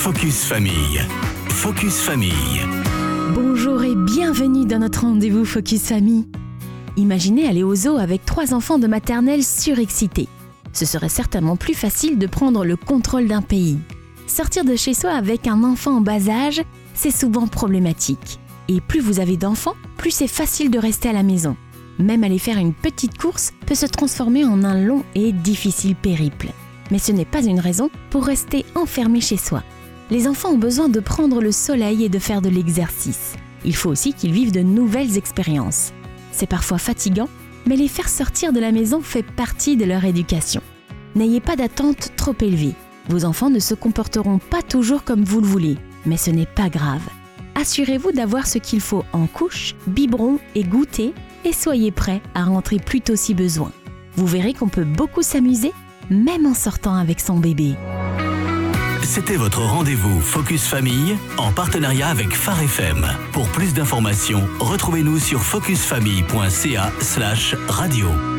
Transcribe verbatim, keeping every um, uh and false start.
Focus Famille. Focus Famille. Bonjour et bienvenue dans notre rendez-vous Focus Famille. Imaginez aller au zoo avec trois enfants de maternelle surexcités. Ce serait certainement plus facile de prendre le contrôle d'un pays. Sortir de chez soi avec un enfant en bas âge, c'est souvent problématique. Et plus vous avez d'enfants, plus c'est facile de rester à la maison. Même aller faire une petite course peut se transformer en un long et difficile périple. Mais ce n'est pas une raison pour rester enfermé chez soi. Les enfants ont besoin de prendre le soleil et de faire de l'exercice. Il faut aussi qu'ils vivent de nouvelles expériences. C'est parfois fatigant, mais les faire sortir de la maison fait partie de leur éducation. N'ayez pas d'attente trop élevée. Vos enfants ne se comporteront pas toujours comme vous le voulez, mais ce n'est pas grave. Assurez-vous d'avoir ce qu'il faut en couche, biberon et goûter et soyez prêts à rentrer plus tôt si besoin. Vous verrez qu'on peut beaucoup s'amuser, même en sortant avec son bébé. C'était votre rendez-vous Focus Famille en partenariat avec Phare F M. Pour plus d'informations, retrouvez-nous sur focusfamille point c a slash radio.